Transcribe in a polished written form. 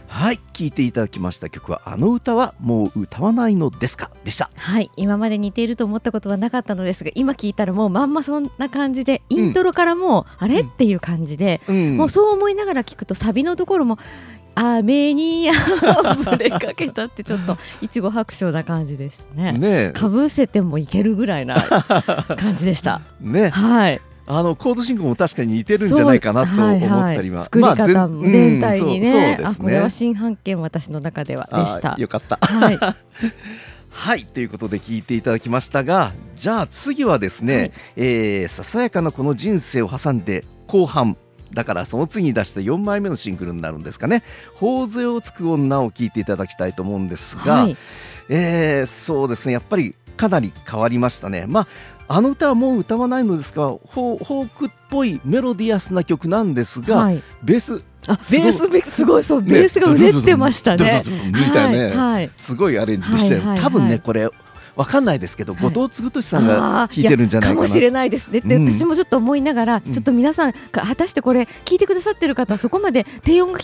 はい、聴いていただきました曲はあの歌はもう歌わないのですかでした。 はい、今まで似ていると思ったことはなかったのですが、今聞いたらもうまんまそんな感じで、イントロからもうあれっていう感じで、もうそう思いながら聞くとサビのところも雨にあふれかけたってちょっといちご白書な感じでしたね。かぶせてもいけるぐらいな感じでしたね。 はい。 コード進行も確かに似てるんじゃないかなと思ったりは、 作り方も全体にね、 そうですね。 これは新発見、私の中ではでした。 よかった。 はいはい、ということで聞いていただきましたが、じゃあ次はですね、ささやかなこの人生を挟んで後半だから、その次に出した4枚目のシングルになるんですかね、頬杖をつく女を聞いていただきたいと思うんですが、そうですね、やっぱりかなり変わりましたね。あの歌はもう歌わないのですが、フォークっぽいメロディアスな曲なんですが、ベースすごい、そう、ベースがうねってましたね。 みたいね、すごいアレンジでしたよ。多分ね、これわかんないですけど、後藤嗣俊さんが弾いてるんじゃないかな、 かもしれないですね。で、私もちょっと思いながら、ちょっと皆さん果たしてこれ聞いてくださってる方、そこまで低音が聞